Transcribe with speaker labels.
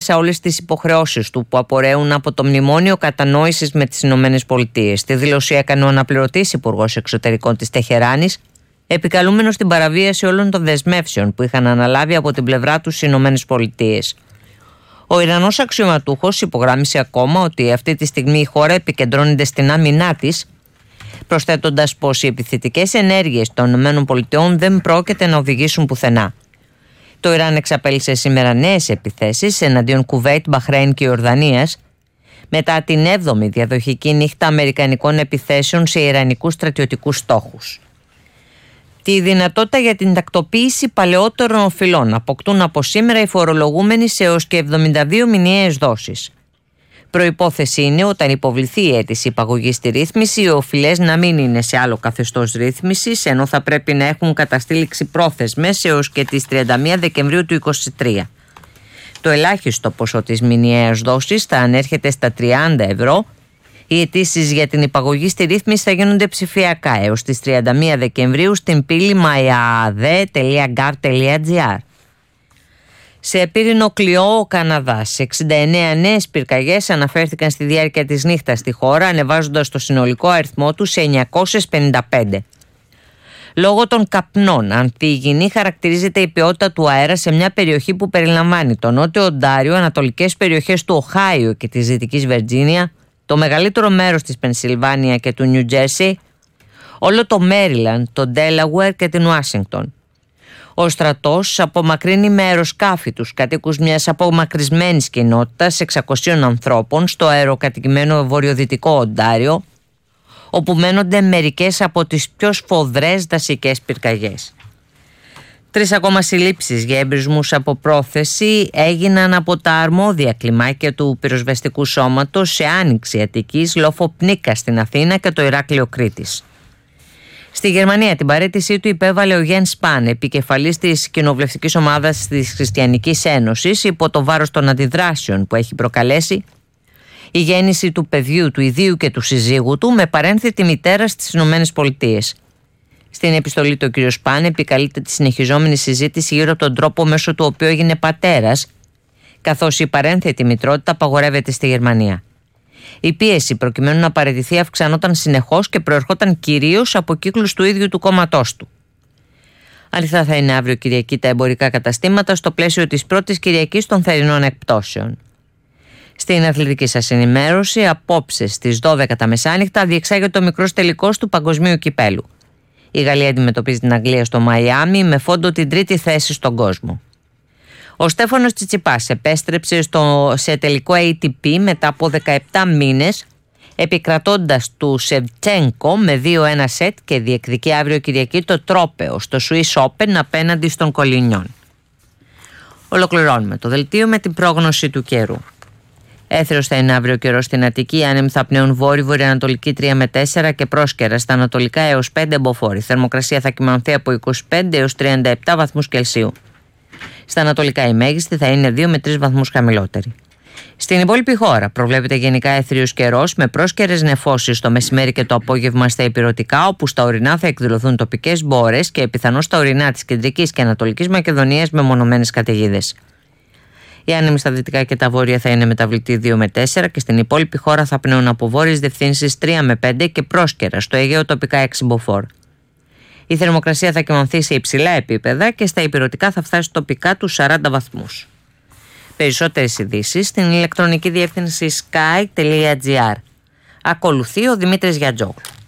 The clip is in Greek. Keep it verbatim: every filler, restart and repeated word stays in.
Speaker 1: πέρασε όλες τις υποχρεώσεις του που απορρέουν από το Μνημόνιο Κατανόησης με τις Ηνωμένες Πολιτείες. Τη δήλωση έκανε ο αναπληρωτής Υπουργός Εξωτερικών της Τεχεράνης, επικαλούμενος την παραβίαση όλων των δεσμεύσεων που είχαν αναλάβει από την πλευρά τους οι Ηνωμένες Πολιτείες. Ο Ιρανός αξιωματούχος υπογράμμισε ακόμα ότι αυτή τη στιγμή η χώρα επικεντρώνεται στην άμυνά της, προσθέτοντας πως οι επιθετικές ενέργειες των ΗΠΑ δεν πρόκειται να οδηγήσουν πουθενά. Το Ιράν εξαπέλυσε σήμερα νέες επιθέσεις εναντίον Κουβέιτ, Μπαχρέιν και Ιορδανίας μετά την έβδομη διαδοχική νύχτα αμερικανικών επιθέσεων σε ιρανικούς στρατιωτικούς στόχους. Τη δυνατότητα για την τακτοποίηση παλαιότερων οφειλών αποκτούν από σήμερα οι φορολογούμενοι σε έως και εβδομήντα δύο μηνιαίες δόσεις. Προϋπόθεση είναι όταν υποβληθεί η αίτηση υπαγωγής στη ρύθμιση, οι οφειλές να μην είναι σε άλλο καθεστώς ρύθμισης, ενώ θα πρέπει να έχουν καταστεί ληξιπρόθεσμες έως και τις τριάντα μία Δεκεμβρίου του είκοσι τρία. Το ελάχιστο ποσό της μηνιαίας δόσης θα ανέρχεται στα τριάντα ευρώ. Οι αιτήσεις για την υπαγωγή στη ρύθμιση θα γίνονται ψηφιακά έως τις τριάντα μία Δεκεμβρίου στην πύλη μαϊααδέ τελεία γκοβ τελεία τζι άρ. Σε πύρινο κλειό ο Καναδάς. εξήντα εννέα νέες πυρκαγιές αναφέρθηκαν στη διάρκεια της νύχτας στη χώρα, ανεβάζοντας το συνολικό αριθμό του σε εννιακόσιες πενήντα πέντε. Λόγω των καπνών ανθυγιεινή χαρακτηρίζεται η ποιότητα του αέρα σε μια περιοχή που περιλαμβάνει το Νότιο Οντάριο, ανατολικές περιοχές του Οχάιο και της Δυτικής Βιρτζίνια, το μεγαλύτερο μέρος της Πενσιλβάνια και του Νιου Τζέρσι, όλο το Μέριλαντ, το Ντέλαουερ και την Ουάσιγκτον. Ο στρατός απομακρύνει με αεροσκάφη τους κατοίκους μιας απομακρυσμένης κοινότητας εξακοσίων ανθρώπων στο αεροκατοικημένο βορειοδυτικό Οντάριο, όπου μένονται μερικές από τις πιο σφοδρές δασικές πυρκαγιές. Τρεις ακόμα συλλήψεις για εμπρισμούς από πρόθεση έγιναν από τα αρμόδια κλιμάκια του πυροσβεστικού σώματος σε Άνοιξη Αττικής, Λόφο Πνίκα στην Αθήνα και το Ηράκλειο Κρήτης. Στη Γερμανία την παραίτησή του υπέβαλε ο Γιέν Σπάν, επικεφαλής της κοινοβουλευτικής ομάδας της Χριστιανικής Ένωσης, υπό το βάρος των αντιδράσεων που έχει προκαλέσει η γέννηση του παιδιού του ιδίου και του συζύγου του με παρένθετη μητέρα στις Ηνωμένες Πολιτείες. Στην επιστολή του ο κ. Σπάν επικαλείται τη συνεχιζόμενη συζήτηση γύρω από τον τρόπο μέσω του οποίου έγινε πατέρας, καθώς η παρένθετη μητρότητα απαγορεύεται στη Γερμανία. Η πίεση προκειμένου να παραιτηθεί αυξανόταν συνεχώς και προερχόταν κυρίως από κύκλους του ίδιου του κόμματός του. Ανοιχτά θα είναι αύριο Κυριακή τα εμπορικά καταστήματα στο πλαίσιο της πρώτης Κυριακής των θερινών εκπτώσεων. Στην αθλητική σας ενημέρωση, απόψε στις δώδεκα τα μεσάνυχτα διεξάγεται ο μικρός τελικός του Παγκοσμίου Κυπέλου. Η Γαλλία αντιμετωπίζει την Αγγλία στο Μαϊάμι με φόντο την τρίτη θέση στον κόσμο. Ο Στέφανος Τσιτσιπάς επέστρεψε στο, σε τελικό έι τι πι μετά από δεκαεπτά μήνες, επικρατώντας του Σεβτσένκο με δύο ένα σετ και διεκδικεί αύριο Κυριακή το τρόπαιο στο Swiss Open απέναντι στον Κολινιόν. Ολοκληρώνουμε το δελτίο με την πρόγνωση του καιρού. Έθριος θα είναι αύριο καιρός στην Αττική, άνεμοι θα πνέουν βόρειο-βορειοανατολική τρία με τέσσερα και πρόσκαιρα στα ανατολικά έως πέντε μποφόρ. Θερμοκρασία θα κυμανθεί από είκοσι πέντε έως τριάντα επτά βαθμούς Κελσίου. Στα ανατολικά η μέγιστη θα είναι δύο με τρεις βαθμούς χαμηλότερη. Στην υπόλοιπη χώρα προβλέπεται γενικά έθριος καιρός με πρόσκαιρες νεφώσεις το μεσημέρι και το απόγευμα στα ηπειρωτικά, όπου στα ορεινά θα εκδηλωθούν τοπικές μπόρες και πιθανώς στα ορεινά της κεντρικής και ανατολικής Μακεδονίας με μονομένες καταιγίδες. Οι άνεμοι στα δυτικά και τα βόρεια θα είναι μεταβλητοί δύο με τέσσερα και στην υπόλοιπη χώρα θα πνέουν από βόρειες διευθύνσεις τρία με πέντε και πρόσκαιρα στο Αιγαίο τοπικά έξι μποφόρ. Η θερμοκρασία θα κυμανθεί σε υψηλά επίπεδα και στα ηπειρωτικά θα φτάσει τοπικά τους σαράντα βαθμούς. Περισσότερες ειδήσεις στην ηλεκτρονική διεύθυνση sky τελεία gr. Ακολουθεί ο Δημήτρης Γιατζόγλου.